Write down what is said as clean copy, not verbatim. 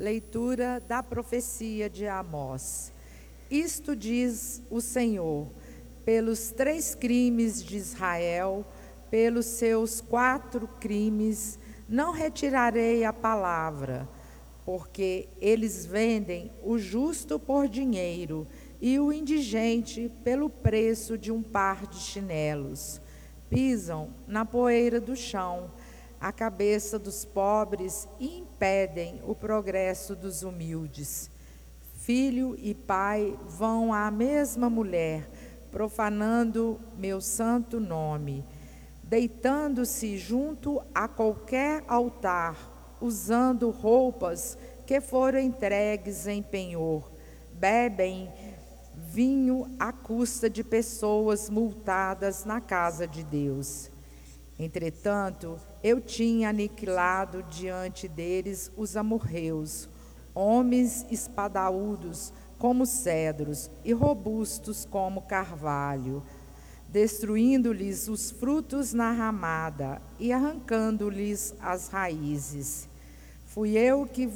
Leitura da profecia de Amós. Isto diz o Senhor: pelos 3 crimes de Israel, pelos seus 4 crimes, não retirarei a palavra, porque eles vendem o justo por dinheiro e o indigente pelo preço de um par de chinelos. Pisam na poeira do chão a cabeça dos pobres e impedem o progresso dos humildes. Filho e pai vão à mesma mulher, profanando meu santo nome, deitando-se junto a qualquer altar, usando roupas que foram entregues em penhor, bebem vinho à custa de pessoas multadas na casa de Deus. Entretanto, eu tinha aniquilado diante deles os amorreus, homens espadaúdos como cedros e robustos como carvalho, destruindo-lhes os frutos na ramada e arrancando-lhes as raízes. Fui eu que